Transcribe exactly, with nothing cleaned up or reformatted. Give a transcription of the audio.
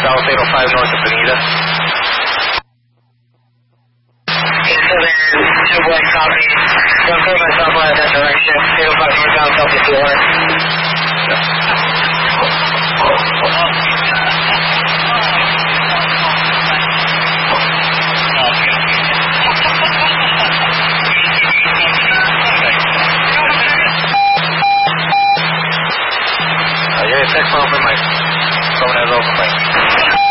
South eight oh five north of Bonita. Okay, so then, two one copy. Don't clear myself out of that direction. eight oh five northbound, South of two hundred.